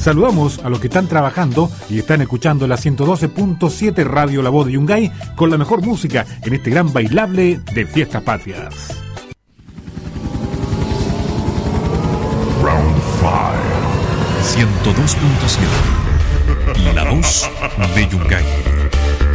Saludamos a los que están trabajando y están escuchando la 112.7 Radio La Voz de Yungay con la mejor música en este gran bailable de Fiestas Patrias. Round 5. 102.7. La Voz de Yungay.